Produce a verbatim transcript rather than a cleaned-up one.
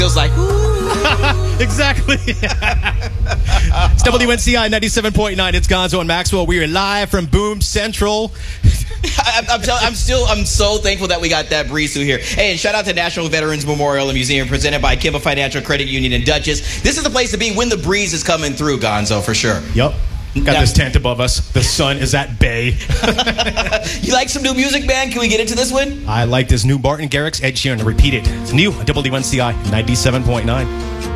feels like, ooh. Exactly. It's W N C I ninety-seven point nine. It's Gonzo and Maxwell. We are live from Boom Central. I, I'm, tell, I'm still, I'm so thankful that we got that breeze through here. Hey, and shout out to National Veterans Memorial and Museum, presented by Kimba Financial Credit Union and Dutchess. This is the place to be when the breeze is coming through, Gonzo, for sure. Yup. Got Now, this tent above us. The sun is at bay. You like some new music, man? Can we get into this one? I like this new Martin Garrix, Ed Sheeran. Repeat it. It's new, W N C I ninety-seven point nine.